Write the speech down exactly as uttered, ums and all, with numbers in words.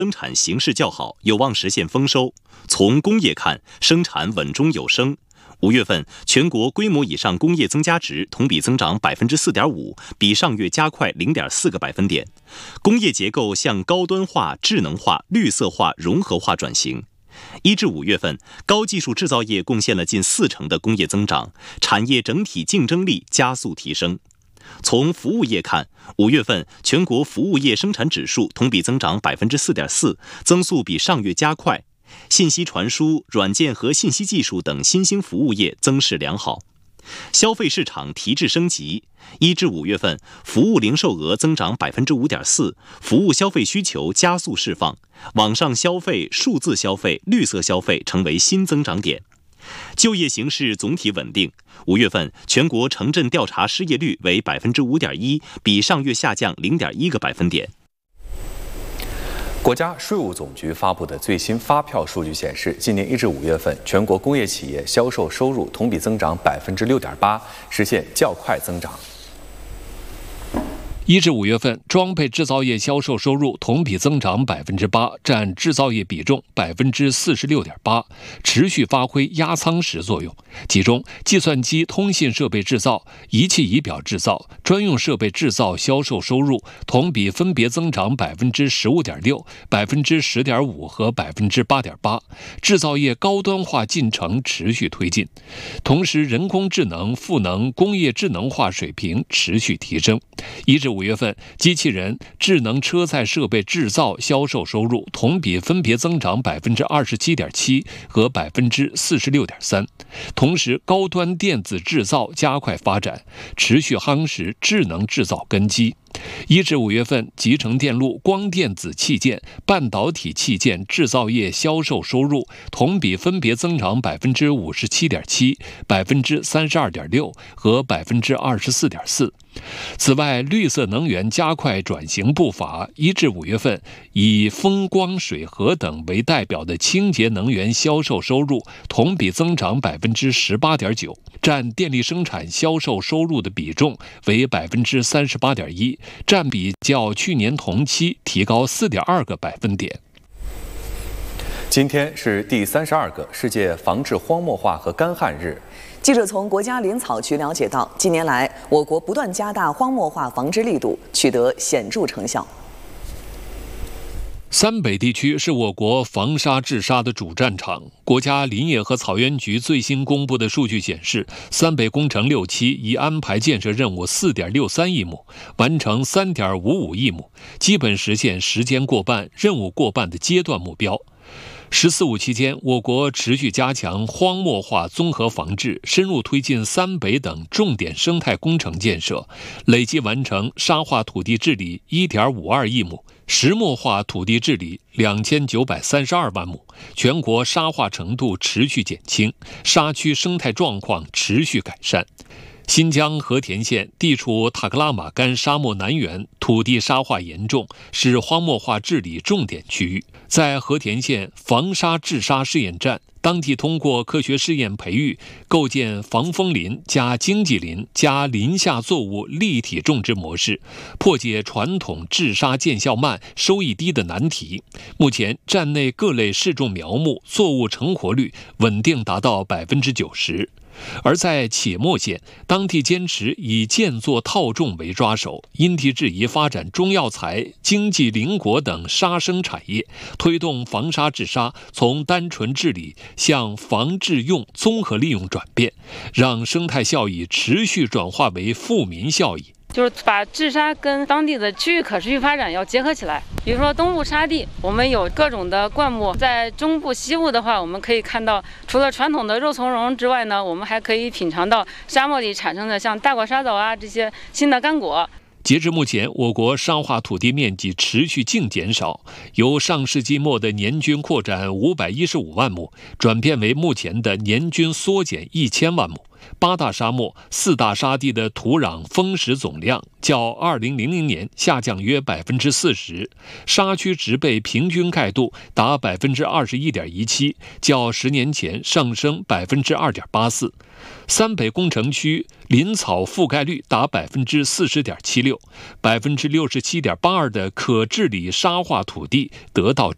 生产形势较好，有望实现丰收。从工业看，生产稳中有升。五月份，全国规模以上工业增加值同比增长百分之四点五，比上月加快零点四个百分点。工业结构向高端化、智能化、绿色化、融合化转型。一至五月份，高技术制造业贡献了近四成的工业增长，产业整体竞争力加速提升。从服务业看，五月份全国服务业生产指数同比增长百分之四点四，增速比上月加快。信息传输、软件和信息技术等新兴服务业增势良好。消费市场提质升级，一至五月份，服务零售额增长百分之五点四，服务消费需求加速释放，网上消费、数字消费、绿色消费成为新增长点。就业形势总体稳定，五月份全国城镇调查失业率为百分之五点一，比上月下降零点一个百分点。 国家税务总局发布的最新发票数据显示，今年一至五月份，全国工业企业销售收入同比增长百分之六点八，实现较快增长。 一至五月份，装配制造业销售收入同比增长百分之八，占制造业比重百分之四十六点八，持续发挥压舱石作用。其中，计算机通信设备制造、仪器仪表制造、专用设备制造销售收入同比分别增长百分之十五点六、百分之十点五和百分之八点八。制造业高端化进程持续推进，同时人工智能、赋能、工业智能化水平持续提升。一至五月份，机器人、智能车载设备制造销售收入同比分别增长百分之二十七点七和百分之四十六点三。同时，高端电子制造加快发展，持续夯实智能制造根基。一至五月份，集成电路、光电子器件、半导体器件制造业销售收入同比分别增长百分之五十七点七、百分之三十二点六和百分之二十四点四。此外，绿色能源加快转型步伐，一至五月份，以风光、水核等为代表的清洁能源销售收入同比增长百分之十八点九，占电力生产销售收入的比重为百分之三十八点一，占比较去年同期提高四点二个百分点。 今天是第三十二个世界防治荒漠化和干旱日。 记者从国家林草局了解到，近年来我国不断加大荒漠化防治力度，取得显著成效。 三北地区是我国防沙治沙的主战场。国家林业和草原局最新公布的数据显示，三北工程六期已安排建设任务 四点六三亿亩，完成 三点五五亿亩，基本实现时间过半、任务过半的阶段目标。十四五期间，我国持续加强荒漠化综合防治，深入推进三北等重点生态工程建设，累计完成沙化土地治理 一点五二亿亩，石墨化土地治理两千九百三十二万亩，全国沙化程度持续减轻，沙区生态状况持续改善。新疆和田县地处塔克拉玛干沙漠南缘，土地沙化严重，是荒漠化治理重点区域。在和田县防沙治沙试验站，当地通过科学试验培育，构建防风林加经济林加林下作物立体种植模式，破解传统治沙见效慢、收益低的难题。目前，站内各类试种苗木作物成活率稳定达到百分之九十。而在且末县，当地坚持以间作套种为抓手，因地制宜发展中药材、经济林果等沙生产业，推动防沙治沙从单纯治理向防治用综合利用转变，让生态效益持续转化为富民效益。 就是把治沙跟当地的区域可持续发展要结合起来。比如说东部沙地，我们有各种的灌木；在中部、西部的话，我们可以看到，除了传统的肉苁蓉之外呢，我们还可以品尝到沙漠里产生的像大果沙枣啊这些新的干果。 截至目前，我国沙化土地面积持续净减少，由上世纪末的年均扩展五百一十五万亩，转变为目前的年均缩减一千万亩。八大沙漠、四大沙地的土壤风蚀总量较二零零零年下降约百分之四十，沙区植被平均盖度达百分之二十一点一七，较十年前上升百分之二点八四。三北工程区林草覆盖率达百分之四十点七六，百分之六十七点八二的可治理沙化土地得到